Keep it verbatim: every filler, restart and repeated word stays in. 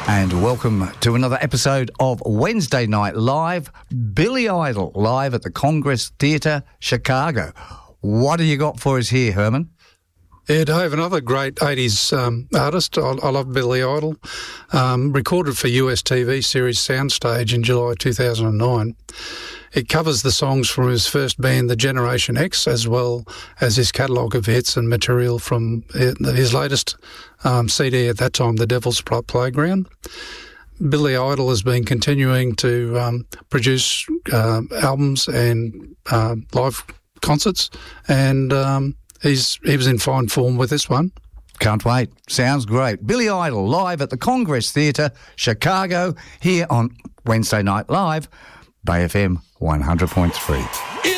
And welcome to another episode of Wednesday Night Live. Billy Idol live at the Congress Theatre, Chicago. What have you got for us here, Herman? Yeah, Dave, another great eighties um, artist. I, I love Billy Idol. Um, recorded for U S T V series Soundstage in July two thousand nine. It covers the songs from his first band, The Generation X, as well as his catalogue of hits and material from his latest um, C D at that time, The Devil's Playground. Billy Idol has been continuing to um, produce uh, albums and uh, live concerts, and um, he's he was in fine form with this one. Can't wait. Sounds great. Billy Idol live at the Congress Theatre, Chicago, here on Wednesday Night Live, Bay F M one hundred point three.